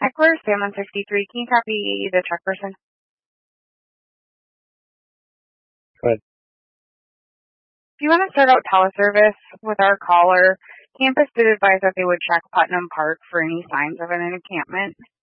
Eckler, Salmon 63. Can you copy the truck person? Good. If you want to start out teleservice with our caller, campus did advise that they would check Putnam Park for any signs of an encampment.